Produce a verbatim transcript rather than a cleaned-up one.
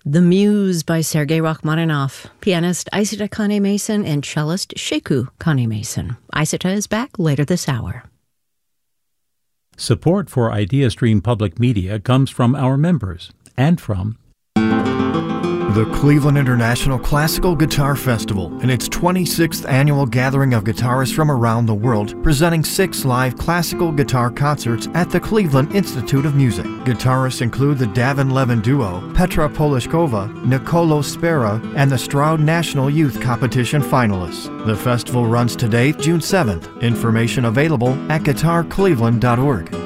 The Muse by Sergei Rachmaninoff, pianist Isata Kane-Mason and cellist Sheku Kane-Mason. Isata is back later this hour. Support for IdeaStream Public Media comes from our members and from the Cleveland International Classical Guitar Festival, in its twenty-sixth annual gathering of guitarists from around the world, presenting six live classical guitar concerts at the Cleveland Institute of Music. Guitarists include the Davin Levin Duo, Petra Polishkova, Nicolo Spera, and the Stroud National Youth Competition finalists. The festival runs today, June seventh. Information available at guitar cleveland dot org.